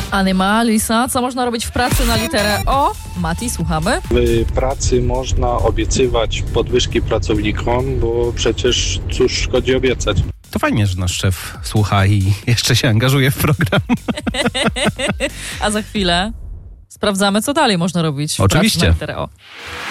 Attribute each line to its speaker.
Speaker 1: Animalisa, co można robić w pracy na literę O? Mati, słuchamy.
Speaker 2: W pracy można obiecywać podwyżki pracownikom, bo przecież cóż szkodzi obiecać.
Speaker 3: To fajnie, że nasz szef słucha i jeszcze się angażuje w program.
Speaker 1: A za chwilę sprawdzamy, co dalej można robić w pracy
Speaker 3: Oczywiście.
Speaker 1: na literę O.